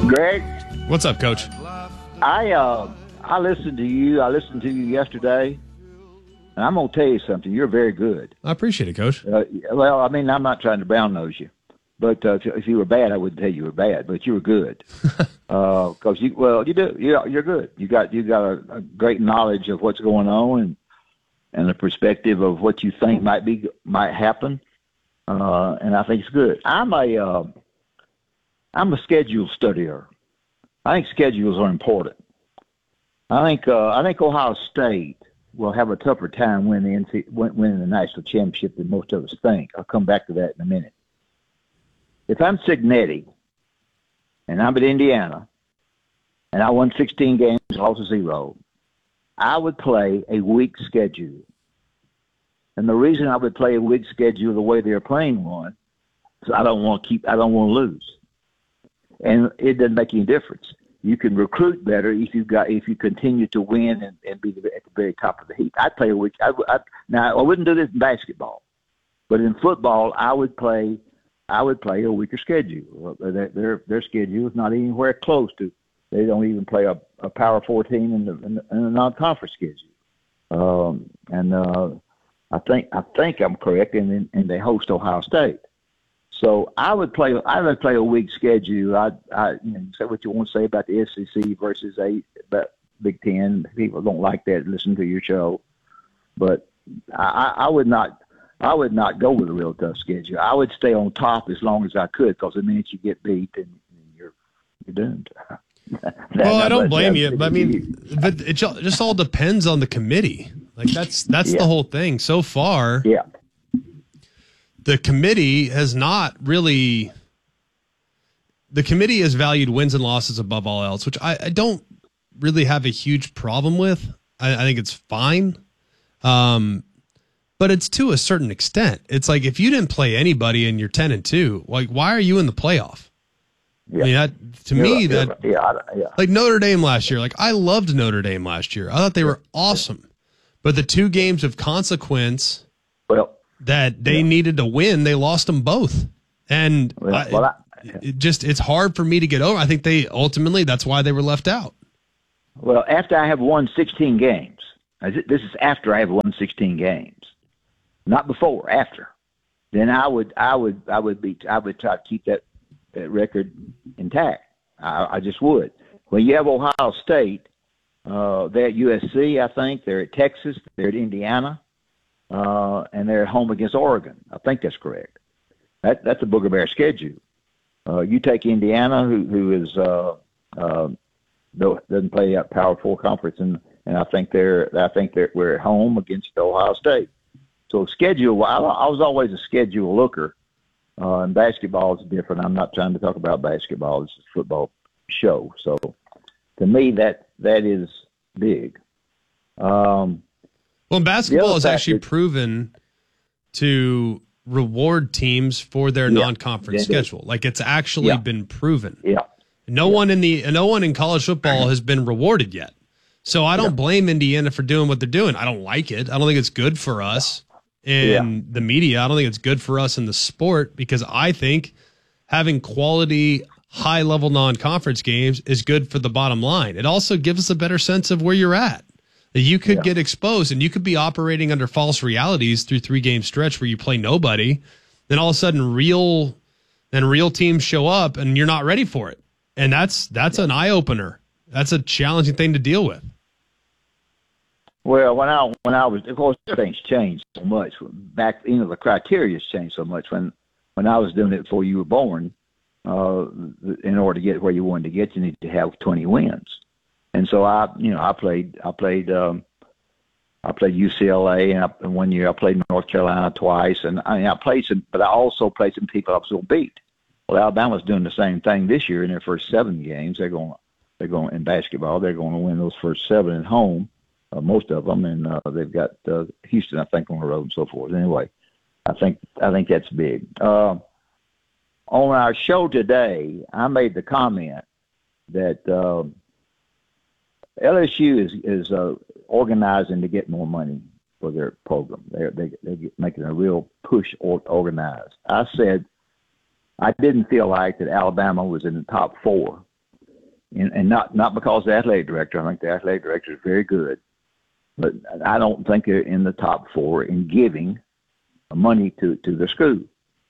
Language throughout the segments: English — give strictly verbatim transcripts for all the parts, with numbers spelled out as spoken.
Greg, What's up, Coach? I uh, I listened to you. I listened to you yesterday, and I'm gonna tell you something. You're very good. I appreciate it, Coach. Uh, well, I mean, I'm not trying to brown nose you, but uh, if you were bad, I wouldn't tell you were bad. But you were good because uh, you well, you do. You're, you're good. You got you got a, a great knowledge of what's going on and and a perspective of what you think might be might happen, uh, and I think it's good. I'm a uh, I'm a schedule studier. I think schedules are important. I think uh, I think Ohio State will have a tougher time winning the N C, winning the national championship than most of us think. I'll come back to that in a minute. If I'm Cignetti and I'm at Indiana and I won sixteen games, lost zero, I would play a weak schedule. And the reason I would play a weak schedule the way they're playing one is I don't want to keep. I don't want to lose. And it doesn't make any difference. You can recruit better if you got if you continue to win and, and be at the very top of the heap. I'd play a week. I, I, now I wouldn't do this in basketball, but in football, I would play. I would play a weaker schedule. Their their, their schedule is not anywhere close to. They don't even play a, a Power Four team in the, in the, in the non-conference schedule. Um, and uh, I think I think I'm correct, and and they host Ohio State. So I would play. I would play a weak schedule. I, I, you know, say what you want to say about the S E C versus a but Big Ten. People don't like that. Listen to your show, but I, I would not. I would not go with a real tough schedule. I would stay on top as long as I could, because the minute you get beat, then you're you're doomed. Well, I don't blame you, but I mean, but it just all depends on the committee. Like that's that's yeah. the whole thing. So far, yeah. The committee has not really – the committee has valued wins and losses above all else, which I, I don't really have a huge problem with. I, I think it's fine. Um, but it's to a certain extent. It's like if you didn't play anybody and you're ten and two, like why are you in the playoff? Yeah. I mean, that, to you're me, right, that right. yeah, I, yeah. like Notre Dame last year, like I loved Notre Dame last year. I thought they were awesome. But the two games of consequence – well, that they yeah. needed to win, they lost them both. And well, I, well, I, it just it's hard for me to get over. I think they ultimately, that's why they were left out. well, after I have won sixteen games, this is after I have won sixteen games, not before, after, then I would, I would, I would be, I would try to keep that, that record intact. I, I just would. When you have Ohio State, uh, they're at U S C, I think, they're at Texas, they're at Indiana. Uh, and they're at home against Oregon. I think that's correct. That that's a booger bear schedule. Uh, you take Indiana, who who is uh, uh, doesn't play that Power Four conference, and, and I think they're I think they're we're at home against Ohio State. So schedule, I, I was always a schedule looker. Uh, and basketball is different. I'm not trying to talk about basketball. This is a football show. So to me, that that is big. Um, Well, basketball is fact actually is, proven to reward teams for their yeah, non-conference yeah, schedule. Like it's actually yeah. been proven. Yeah. No yeah. one in the no one in college football has been rewarded yet. So I don't yeah. blame Indiana for doing what they're doing. I don't like it. I don't think it's good for us in yeah. the media. I don't think it's good for us in the sport, because I think having quality high-level non-conference games is good for the bottom line. It also gives us a better sense of where you're at. You could yeah. get exposed, and you could be operating under false realities through three-game stretch where you play nobody. Then all of a sudden, real then real teams show up, and you're not ready for it. And that's that's yeah. an eye opener. That's a challenging thing to deal with. Well, when I when I was, of course, things changed so much. Back, you know, the criteria's changed so much. When when I was doing it before you were born, uh, in order to get where you wanted to get, you need to have twenty wins. And so I, you know, I played, I played, um, I played U C L A, and, I, and one year I played North Carolina twice, and I, mean, I played some, but I also played some people I was going to beat. Well, Alabama's doing the same thing this year in their first seven games. They're going, they're going in basketball. They're going to win those first seven at home, uh, most of them, and uh, they've got uh, Houston, I think, on the road and so forth. Anyway, I think, I think that's big. Uh, on our show today, I made the comment that. Uh, L S U is is uh, organizing to get more money for their program. They're they they're making a real push or organize. I said I didn't feel like that Alabama was in the top four and, and not not because of the athletic director. I think the athletic director is very good, but I don't think they're in the top four in giving money to, to the school.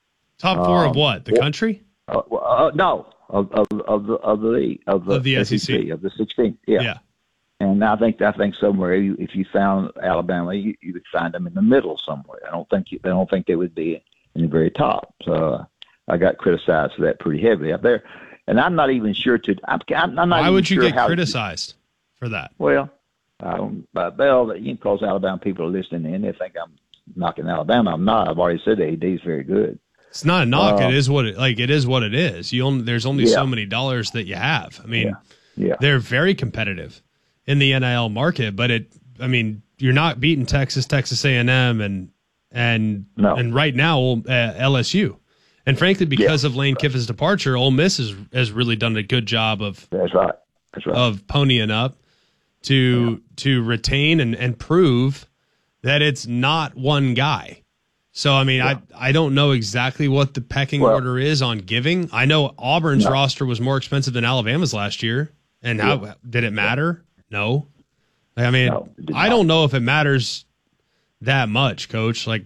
Top four um, of what? The well, country? Uh, uh, no, of of of the of the league of the, of the S E C. S E C of the sixteen. Yeah. yeah. And I think I think somewhere if you found Alabama, you, you would find them in the middle somewhere. I don't think you, I don't think they would be in the very top. So uh, I got criticized for that pretty heavily up there, and I'm not even sure to. I'm, I'm not. Why even would you sure get criticized to, for that? Well, I don't. Uh, Bell, you know, because Alabama people are listening in, they think I'm knocking Alabama. I'm not. I've already said the A D is very good. It's not a knock. Uh, it is what it like. It is what it is. You only there's only yeah. so many dollars that you have. I mean, yeah. Yeah. they're very competitive in the N I L market, but it. I mean, you're not beating Texas, Texas A and M, and and no. and right now uh, L S U, and frankly, because yeah. of Lane Kiffin's departure, Ole Miss has has really done a good job of that's right. That's right. of ponying up to yeah. to retain and and prove that it's not one guy. So, I mean, yeah. I I don't know exactly what the pecking well, order is on giving. I know Auburn's no. roster was more expensive than Alabama's last year. And how yeah. did it matter? No. I mean, no, I don't know if it matters that much, Coach. Like,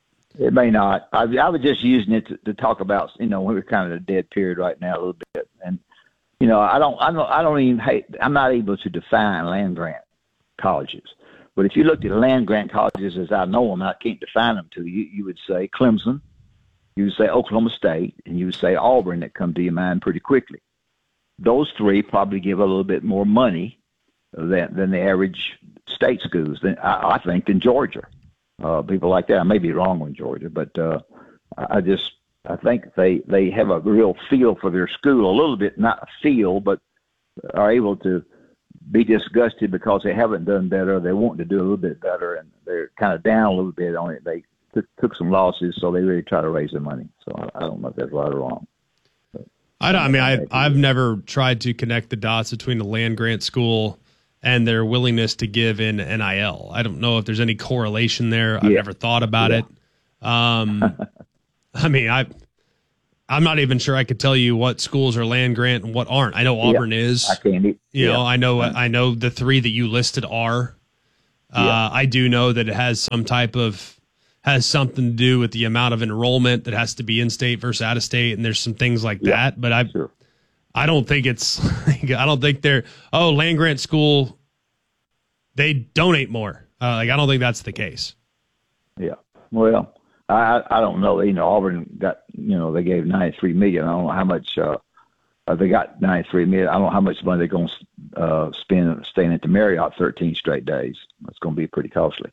it may not. I, I was just using it to, to talk about, you know, we're kind of in a dead period right now a little bit. And, you know, I don't, I don't, I don't even hate, I'm not able to define land grant colleges. But if you looked at land grant colleges as I know them, I can't define them to you. You would say Clemson, you would say Oklahoma State, and you would say Auburn that come to your mind pretty quickly. Those three probably give a little bit more money than than the average state schools, than, I, I think, than Georgia. Uh, people like that. I may be wrong on Georgia, but uh, I just I think they, they have a real feel for their school, a little bit, not a feel, but are able to be disgusted because they haven't done better. They want to do a little bit better, and they're kind of down a little bit on it. They t- took some losses, so they really try to raise their money. So I, I don't know if that's right or wrong. But, I don't. I mean, I I've never tried to connect the dots between the land grant school and their willingness to give in N I L. I don't know if there's any correlation there. I've yeah. never thought about yeah. it. Um, I mean, I. I'm not even sure I could tell you what schools are land grant and what aren't. I know Auburn yeah, is. I can't. You yeah. know, I know. Right. I know the three that you listed are. Uh, yeah. I do know that it has some type of has something to do with the amount of enrollment that has to be in state versus out of state, and there's some things like yeah, that. But I, sure. I don't think it's. I don't think they're. Oh, land grant school. They donate more. Uh, like I don't think that's the case. Yeah. Well. I I don't know. You know, Auburn got, you know, they gave ninety-three million dollars. I don't know how much uh, uh, they got ninety-three million dollars. I don't know how much money they're going to uh, spend staying at the Marriott thirteen straight days. It's going to be pretty costly.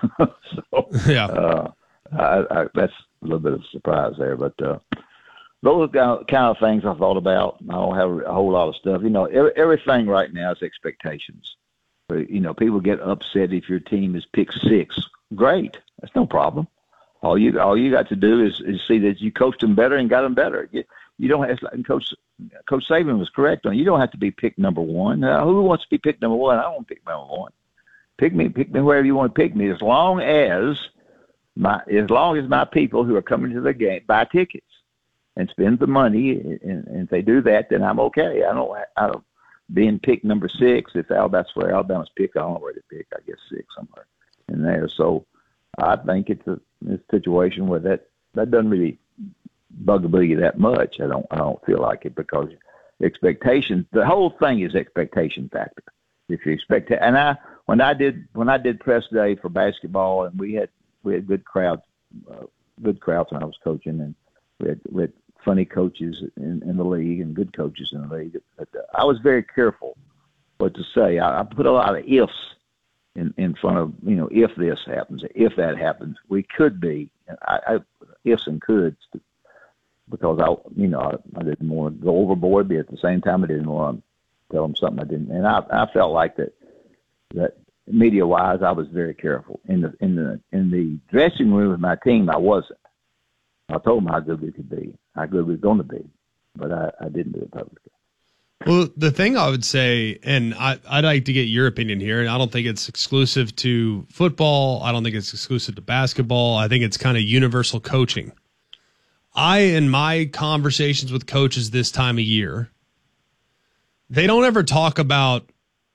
so, yeah, uh, I, I, that's a little bit of a surprise there. But uh, those are kind of things I thought about. I don't have a whole lot of stuff. You know, every, everything right now is expectations. But, you know, people get upset if your team is pick six. Great. That's no problem. All you all you got to do is, is see that you coached them better and got them better. You, you don't have to, Coach Coach Saban was correct on. You don't have to be picked number one. Uh, who wants to be picked number one? I don't want to pick number one. Pick me, pick me wherever you want to pick me, as long as my as long as my people who are coming to the game buy tickets and spend the money. And, and if they do that, then I'm okay. I don't. I don't being picked number six. If Alabama, that's where Alabama's picked, I don't know where to pick. I guess six somewhere in there. So I think it's a, it's a situation where that, that doesn't really bugaboo you that much. I don't I don't feel like it because expectations. The whole thing is expectation factor. If you expect, and I when I did when I did press day for basketball, and we had we had good crowds, uh, good crowds when I was coaching, and we had, we had funny coaches in, in the league and good coaches in the league. But uh, I was very careful what to say. I, I put a lot of ifs in, in front of, you know, if this happens, if that happens, we could be. I, I ifs and coulds because I, you know, I, I didn't want to go overboard, but at the same time, I didn't want to tell them something I didn't. And I, I felt like that, that media-wise, I was very careful. In the in the in the dressing room with my team, I wasn't. I told them how good we could be, how good we were going to be, but I, I didn't do it publicly. Well, the thing I would say, and I, I'd like to get your opinion here, and I don't think it's exclusive to football. I don't think it's exclusive to basketball. I think it's kind of universal coaching. I, in my conversations with coaches this time of year, they don't ever talk about,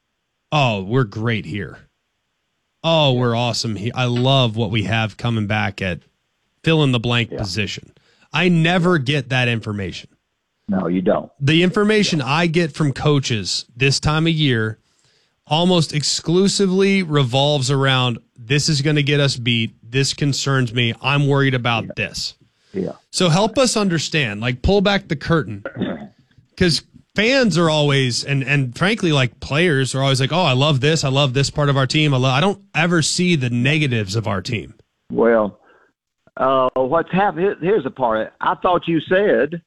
oh, we're great here. Oh, we're awesome here. I love what we have coming back at fill in the blank yeah. position. I never get that information. No, you don't. The information I get from coaches this time of year almost exclusively revolves around, this is going to get us beat. This concerns me. I'm worried about yeah. this. Yeah. So help us understand, like pull back the curtain, because fans are always, and, and frankly, like players are always like, oh, I love this. I love this part of our team. I, love, I don't ever see the negatives of our team. Well, uh, what's happened, here's the part. I thought you said,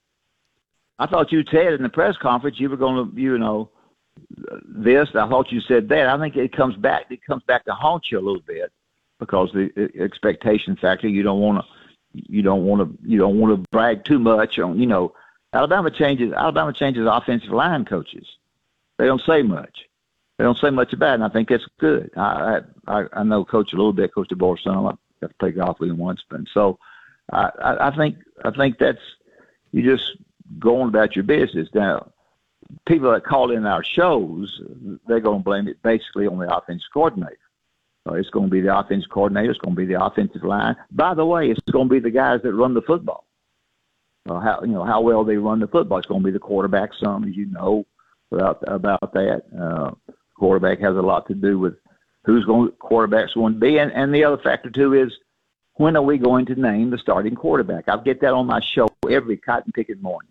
I thought you said in the press conference you were going to, you know, this. I thought you said that. I think it comes back. It comes back to haunt you a little bit because the expectation factor. You don't want to. You don't want to. You don't want to brag too much on. You know, Alabama changes. Alabama changes offensive line coaches. They don't say much. They don't say much about it. And I think that's good. I I, I know Coach a little bit. Coach DeBoer's son. I got to play golf with him once, and so I, I, I think I think that's you just go on about your business now. People that call in our shows, they're going to blame it basically on the offensive coordinator. Uh, it's going to be the offensive coordinator. It's going to be the offensive line. By the way, it's going to be the guys that run the football. Uh, how you know how well they run the football. It's going to be the quarterback. Some, as you know, about about that. Uh, quarterback has a lot to do with who's going quarterback's going to be, and and the other factor too is when are we going to name the starting quarterback? I get that on my show every cotton picking morning.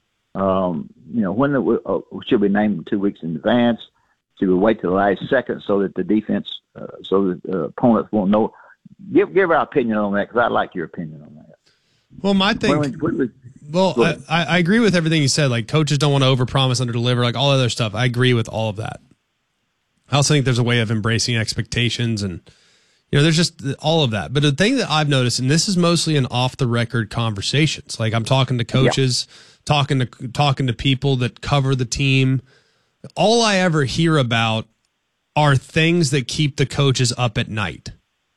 Um, you know, when the, uh, should we name them two weeks in advance? Should we wait till the last second so that the defense, uh, so that uh, opponents won't know? Give give our opinion on that because I like your opinion on that. Well, my thing. When we, when we, well, I, I agree with everything you said. Like coaches don't want to overpromise, underdeliver, like all other stuff. I agree with all of that. I also think there's a way of embracing expectations, and you know, there's just all of that. But the thing that I've noticed, and this is mostly in off the record conversations. Like I'm talking to coaches. Yeah. Talking to talking to people that cover the team, all I ever hear about are things that keep the coaches up at night.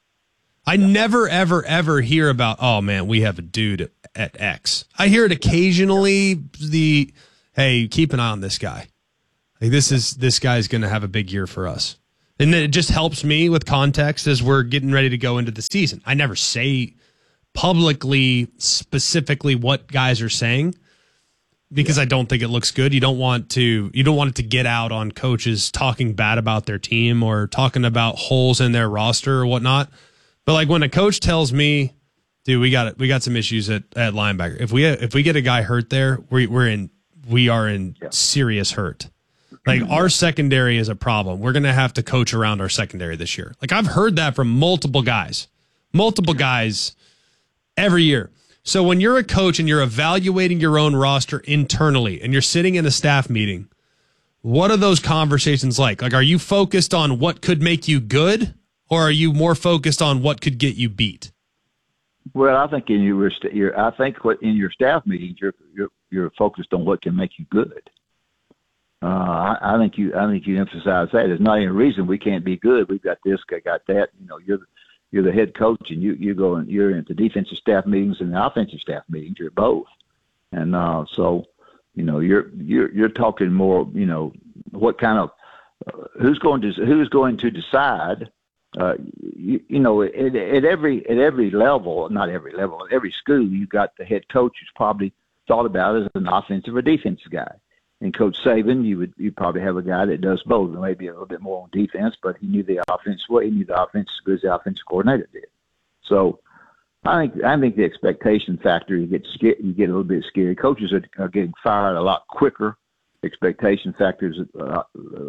I never, ever, ever hear about, oh man, we have a dude at, at X. I hear it occasionally. The hey, keep an eye on this guy. Like this is this guy's going to have a big year for us, and it just helps me with context as we're getting ready to go into the season. I never say publicly specifically what guys are saying. Because yeah. I don't think it looks good. You don't want to. You don't want it to get out on coaches talking bad about their team or talking about holes in their roster or whatnot. But like when a coach tells me, "Dude, we got we got some issues at, at linebacker. If we if we get a guy hurt there, we we're in we are in yeah. serious hurt. Like yeah. our secondary is a problem. We're gonna have to coach around our secondary this year. Like I've heard that from multiple guys, multiple guys every year." So when you're a coach and you're evaluating your own roster internally and you're sitting in a staff meeting, what are those conversations like? Like, are you focused on what could make you good, or are you more focused on what could get you beat? Well, I think in your, your I think what in your staff meetings you're you're, you're focused on what can make you good. Uh, I, I think you I think you emphasize that. There's not any reason we can't be good. We've got this, I got that. You know, you're You're the head coach, and you you go and you're in the defensive staff meetings and the offensive staff meetings. You're both, and uh, so you know you're you're you're talking more. You know what kind of uh, who's going to who's going to decide. Uh, you, you know at, at every at every level, not every level, at every school, you got the head coach who's probably thought about it as an offensive or defensive guy. And Coach Saban, you would you probably have a guy that does both, maybe a little bit more on defense, but he knew the offense well. He knew the offense as good as the offensive coordinator did. So I think I think the expectation factor, you get scared, you get a little bit scared. Coaches are, are getting fired a lot quicker. Expectation factors uh, uh,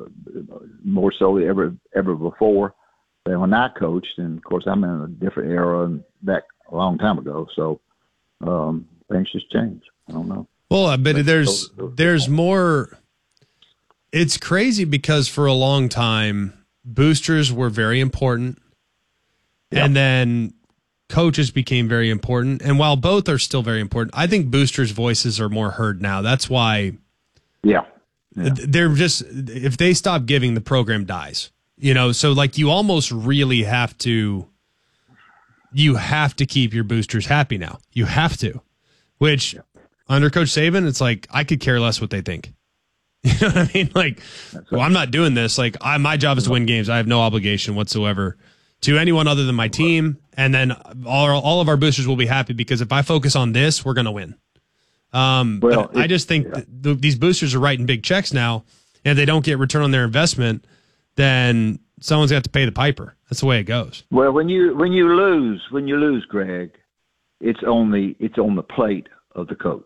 more so than ever ever before than when I coached. And of course, I'm in a different era and back a long time ago. So um, things just change. I don't know. Well, but there's there's more. It's crazy because for a long time, boosters were very important, yeah. and then coaches became very important. And while both are still very important, I think boosters' voices are more heard now. That's why, yeah, yeah. they're just if they stop giving, the program dies. You know, so like you almost really have to. You have to keep your boosters happy now. You have to, which. Yeah. Under Coach Saban, it's like I could care less what they think. You know what I mean? Like, well, I'm not doing this. Like, I, my job is to win games. I have no obligation whatsoever to anyone other than my team. And then all, all of our boosters will be happy because if I focus on this, we're going to win. Um, well, but I just think yeah. th- these boosters are writing big checks now, and if they don't get return on their investment, then someone's got to pay the piper. That's the way it goes. Well, when you when you lose, when you lose, Greg, it's on the it's on the plate of the coach.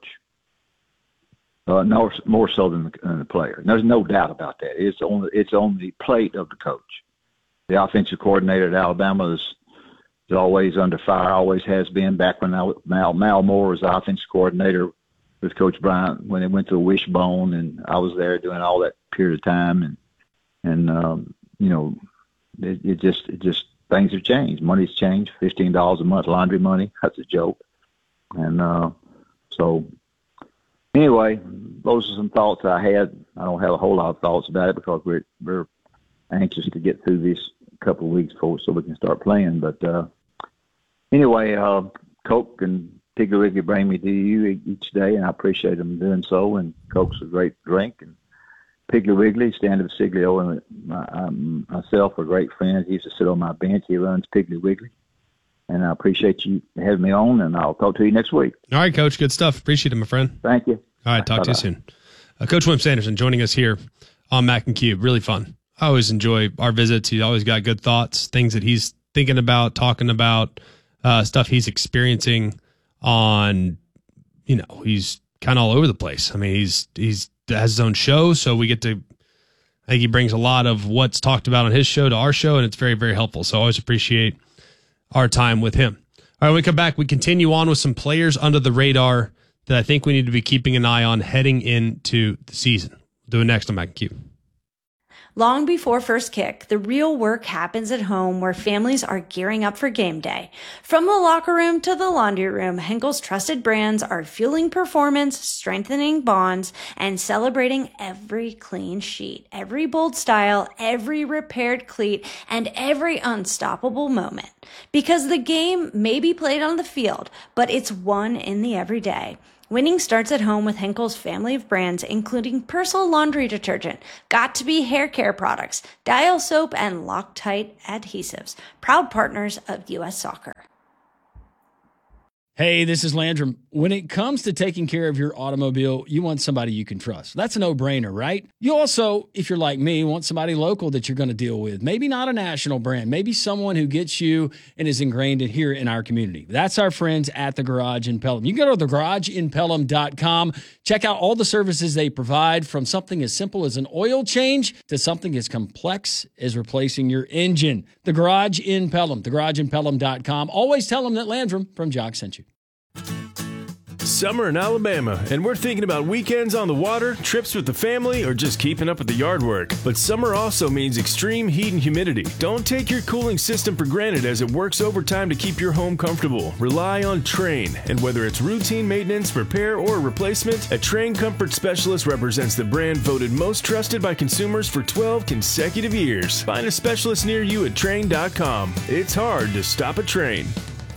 Uh, no, more so than the, than the player. There's no doubt about that. It's on the, it's on the plate of the coach. The offensive coordinator at Alabama is, is always under fire. Always has been. Back when I, Mal Mal Moore was the offensive coordinator with Coach Bryant when they went to Wishbone, and I was there doing all that period of time, and and um, you know, it, it just it just things have changed. Money's changed. Fifteen dollars a month laundry money. That's a joke. And uh, so anyway, those are some thoughts I had. I don't have a whole lot of thoughts about it because we're we're anxious to get through this couple of weeks before so we can start playing. But uh, anyway, uh, Coke and Piggly Wiggly bring me to you each day, and I appreciate them doing so. And Coke's a great drink, and Piggly Wiggly, Stanley Siglio, and my, um, myself are great friends. He used to sit on my bench. He runs Piggly Wiggly, and I appreciate you having me on. And I'll talk to you next week. All right, Coach. Good stuff. Appreciate it, my friend. Thank you. All right, talk Bye-bye. to you soon. Uh, Coach Wimp Sanderson joining us here on Mac and Cube. Really fun. I always enjoy our visits. He's always got good thoughts, things that he's thinking about, talking about, uh, stuff he's experiencing. On, you know, he's kind of all over the place. I mean, he's he's has his own show, so we get to. I think he brings a lot of what's talked about on his show to our show, and it's very, very helpful. So I always appreciate our time with him. All right, when we come back, we continue on with some players under the radar that I think we need to be keeping an eye on heading into the season. We'll do it next on Mac and Cube. Long before first kick, the real work happens at home where families are gearing up for game day. From the locker room to the laundry room, Henkel's trusted brands are fueling performance, strengthening bonds, and celebrating every clean sheet, every bold style, every repaired cleat, and every unstoppable moment. Because the game may be played on the field, but it's won in the everyday. Winning starts at home with Henkel's family of brands, including Persil laundry detergent, Got2b hair care products, Dial soap, and Loctite adhesives. Proud partners of U S Soccer. Hey, this is Landrum. When it comes to taking care of your automobile, you want somebody you can trust. That's a no-brainer, right? You also, if you're like me, want somebody local that you're going to deal with. Maybe not a national brand. Maybe someone who gets you and is ingrained in here in our community. That's our friends at The Garage in Pelham. You can go to the garage in pelham dot com. Check out all the services they provide, from something as simple as an oil change to something as complex as replacing your engine. The Garage in Pelham. the garage in pelham dot com. Always tell them that Landrum from Jock sent you. Summer in Alabama, and we're thinking about weekends on the water, trips with the family, or just keeping up with the yard work. But summer also means extreme heat and humidity. Don't take your cooling system for granted, as it works overtime to keep your home comfortable. Rely on Trane, and whether it's routine maintenance, repair, or replacement, a Trane Comfort Specialist represents the brand voted most trusted by consumers for twelve consecutive years. Find a specialist near you at Trane dot com. It's hard to stop a Trane.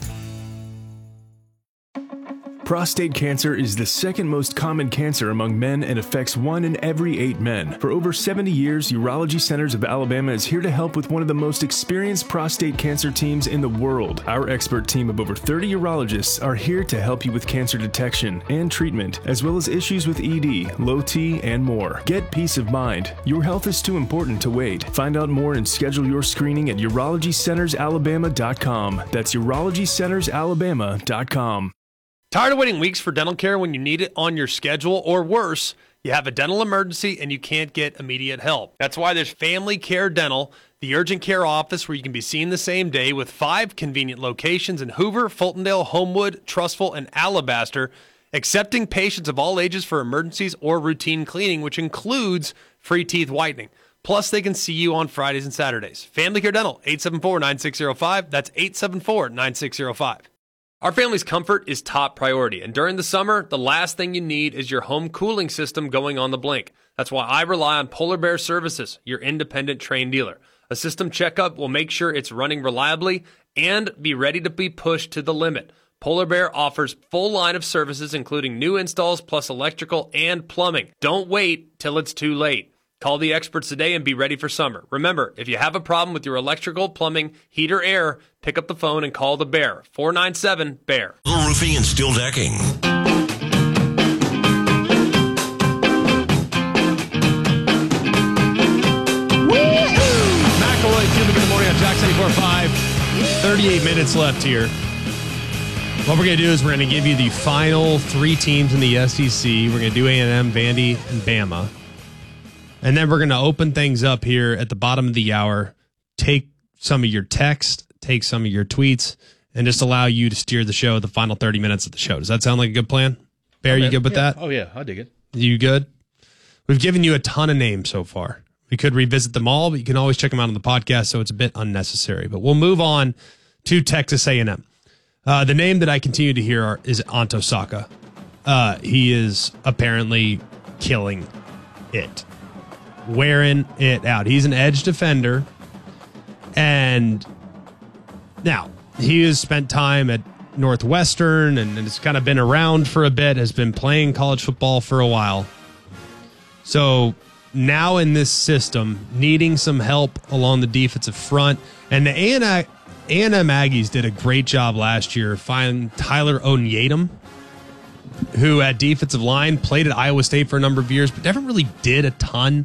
Prostate cancer is the second most common cancer among men and affects one in every eight men. For over seventy years, Urology Centers of Alabama is here to help with one of the most experienced prostate cancer teams in the world. Our expert team of over thirty urologists are here to help you with cancer detection and treatment, as well as issues with E D, low T, and more. Get peace of mind. Your health is too important to wait. Find out more and schedule your screening at urology centers alabama dot com. That's urology centers alabama dot com. Tired of waiting weeks for dental care when you need it on your schedule, or worse, you have a dental emergency and you can't get immediate help? That's why there's Family Care Dental, the urgent care office where you can be seen the same day, with five convenient locations in Hoover, Fultondale, Homewood, Trussville, and Alabaster, accepting patients of all ages for emergencies or routine cleaning, which includes free teeth whitening. Plus, they can see you on Fridays and Saturdays. Family Care Dental, eight seven four, nine six zero five. That's eight seven four, nine six zero five. Our family's comfort is top priority, and during the summer, the last thing you need is your home cooling system going on the blink. That's why I rely on Polar Bear Services, your independent Trane dealer. A system checkup will make sure it's running reliably and be ready to be pushed to the limit. Polar Bear offers full line of services including new installs plus electrical and plumbing. Don't wait till it's too late. Call the experts today and be ready for summer. Remember, if you have a problem with your electrical, plumbing, heat, or air, pick up the phone and call the Bear. four nine seven, B E A R. Roofing and steel decking. McElroy, Cubic in the morning on Jax ninety-four point five. thirty-eight minutes left here. What we're going to do is we're going to give you the final three teams in the S E C. We're going to do A and M, Vandy, and Bama. And then we're going to open things up here at the bottom of the hour, take some of your text, take some of your tweets, and just allow you to steer the show the final thirty minutes of the show. Does that sound like a good plan? Bear, Okay. you good with Yeah. that? Oh, yeah, I dig it. You good? We've given you a ton of names so far. We could revisit them all, but you can always check them out on the podcast, so it's a bit unnecessary. But we'll move on to Texas A and M. Uh, the name that I continue to hear are, is Anto Saka. Uh, he is apparently killing it, wearing it out. He's an edge defender, and now he has spent time at Northwestern and has kind of been around for a bit, has been playing college football for a while. So now in this system, needing some help along the defensive front, and the A and M A and M Aggies did a great job last year finding Tyler Onyedum, who at defensive line played at Iowa State for a number of years, but never really did a ton.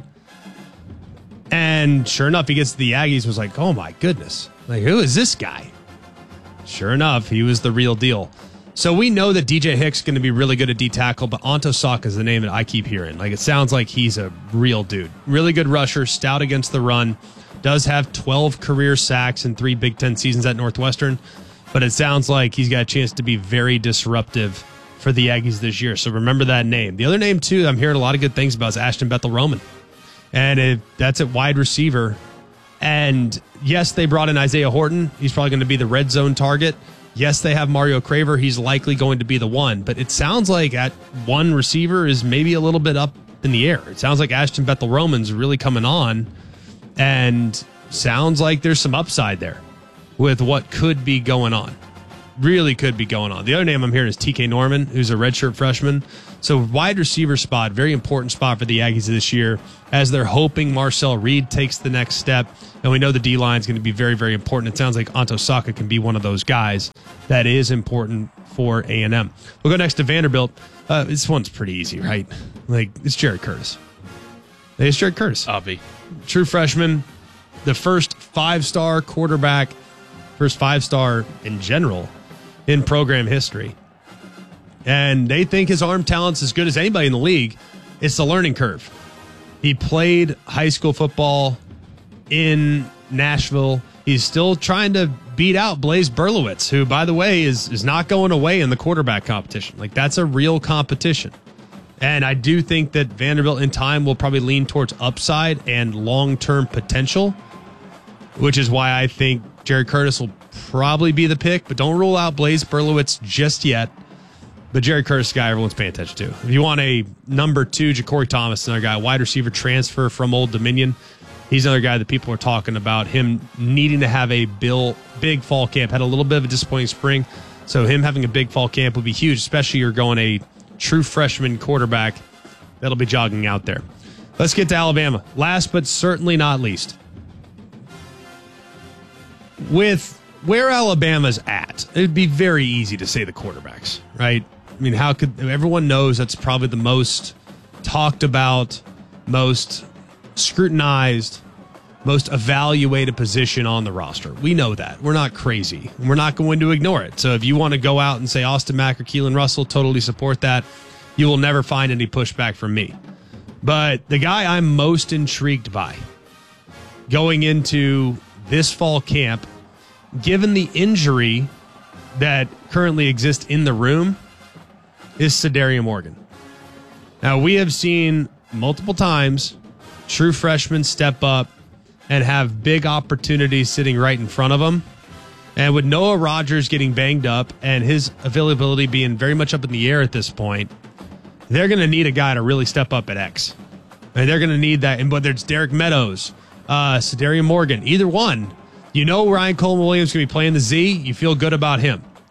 And sure enough, he gets to the Aggies, was like, oh my goodness, like, who is this guy? Sure enough, he was the real deal. So we know that D J Hicks is going to be really good at D-tackle, but Anto Saka is the name that I keep hearing. Like, it sounds like he's a real dude. Really good rusher, stout against the run, does have twelve career sacks in three Big Ten seasons at Northwestern, but it sounds like he's got a chance to be very disruptive for the Aggies this year. So remember that name. The other name, too, I'm hearing a lot of good things about is Ashton Bethel-Roman. And it, that's at wide receiver. And yes, they brought in Isaiah Horton. He's probably going to be the red zone target. Yes, they have Mario Craver. He's likely going to be the one. But it sounds like at one receiver is maybe a little bit up in the air. It sounds like Ashton Bethel-Roman's really coming on. And sounds like there's some upside there with what could be going on. Really could be going on. The other name I'm hearing is T K Norman, who's a redshirt freshman. So wide receiver spot, very important spot for the Aggies this year, as they're hoping Marcel Reed takes the next step. And we know the D-line is going to be very, very important. It sounds like Anto Saka can be one of those guys that is important for A and M. We'll go next to Vanderbilt. Uh, this one's pretty easy, right? Like, it's Jared Curtis. It's Jared Curtis. Obvi. True freshman, the first five-star quarterback, first five-star in general in program history. And they think his arm talent's as good as anybody in the league. It's the learning curve. He played high school football in Nashville. He's still trying to beat out Blaise Berlowitz, who, by the way, is, is not going away in the quarterback competition. Like, that's a real competition. And I do think that Vanderbilt in time will probably lean towards upside and long-term potential, which is why I think Jared Curtis will probably be the pick, but don't rule out Blaise Berlowitz just yet. But Jared Curtis is a guy everyone's paying attention to. If you want a number two, Ja'Cory Thomas, another guy, wide receiver transfer from Old Dominion. He's another guy that people are talking about, him needing to have a bill, big fall camp. Had a little bit of a disappointing spring, so him having a big fall camp would be huge, especially you're going a true freshman quarterback that'll be jogging out there. Let's get to Alabama. Last but certainly not least. With where Alabama's at, it would be very easy to say the quarterbacks, right? I mean, how could everyone knows that's probably the most talked about, most scrutinized, most evaluated position on the roster. We know that. We're not crazy. We're not going to ignore it. So if you want to go out and say Austin Mack or Keelan Russell, totally support that. You will never find any pushback from me. But the guy I'm most intrigued by going into this fall camp, given the injury that currently exists in the room, is Sadaria Morgan. Now, we have seen multiple times true freshmen step up and have big opportunities sitting right in front of them. And with Noah Rogers getting banged up and his availability being very much up in the air at this point, they're going to need a guy to really step up at X. And they're going to need that. And whether it's Derek Meadows, uh, Sadaria Morgan, either one, you know Ryan Coleman Williams is going to be playing the Z. You feel good about him.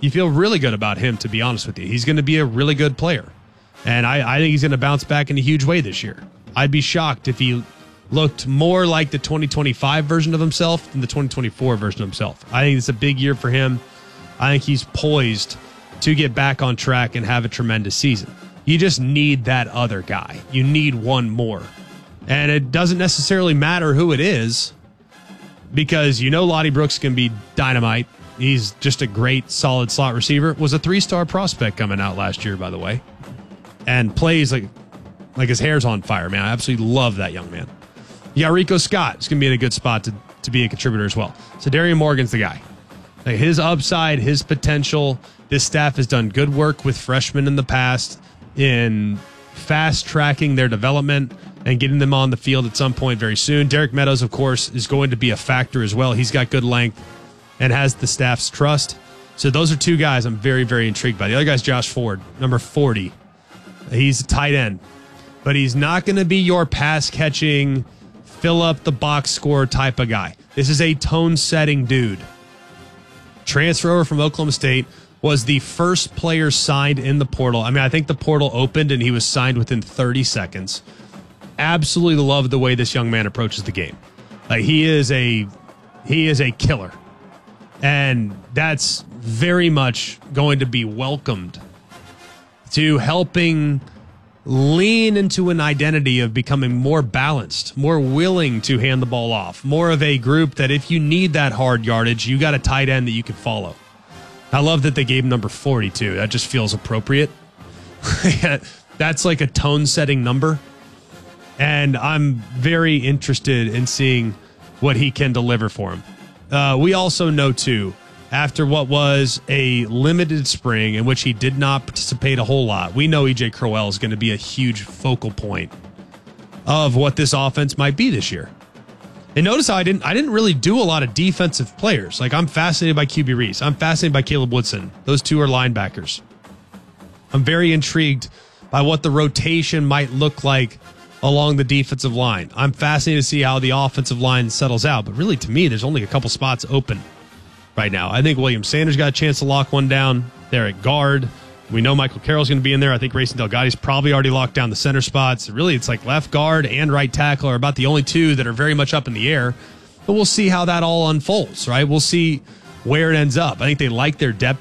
you feel really good about him, to be honest with you. He's going to be a really good player. And I, I think he's going to bounce back in a huge way this year. I'd be shocked if he looked more like the twenty twenty-five version of himself than the twenty twenty-four version of himself. I think it's a big year for him. I think he's poised to get back on track and have a tremendous season. You just need that other guy. You need one more. And it doesn't necessarily matter who it is, because you know Lonnie Brooks can be dynamite. He's just a great, solid slot receiver. Was a three-star prospect coming out last year, by the way. And plays like like his hair's on fire, man. I absolutely love that young man. Yeah, Rico Scott is going to be in a good spot to, to be a contributor as well. So Darian Morgan's the guy. Like his upside, his potential. This staff has done good work with freshmen in the past in fast-tracking their development and getting them on the field at some point very soon. Derek Meadows, of course, is going to be a factor as well. He's got good length and has the staff's trust. So those are two guys I'm very, very intrigued by. The other guy's Josh Ford, number forty. He's a tight end, but he's not going to be your pass-catching, fill-up-the-box score type of guy. This is a tone-setting dude. Transfer over from Oklahoma State, was the first player signed in the portal. I mean, I think the portal opened and he was signed within thirty seconds. Absolutely love the way this young man approaches the game. Like he is a he is a killer. And that's very much going to be welcomed to helping lean into an identity of becoming more balanced, more willing to hand the ball off, more of a group that if you need that hard yardage, you got a tight end that you can follow. I love that they gave him number forty-two. That just feels appropriate. That's like a tone-setting number. And I'm very interested in seeing what he can deliver for him. Uh, we also know, too, after what was a limited spring in which he did not participate a whole lot, we know E J Crowell is going to be a huge focal point of what this offense might be this year. And notice how I didn't I didn't really do a lot of defensive players. Like, I'm fascinated by Q B Reese. I'm fascinated by Caleb Woodson. Those two are linebackers. I'm very intrigued by what the rotation might look like along the defensive line. I'm fascinated to see how the offensive line settles out. But really, to me, there's only a couple spots open right now. I think William Sanders got a chance to lock one down there at guard. We know Michael Carroll's going to be in there. I think Grayson Delgado's probably already locked down the center spots. Really, it's like left guard and right tackle are about the only two that are very much up in the air. But we'll see how that all unfolds, right? We'll see where it ends up. I think they like their depth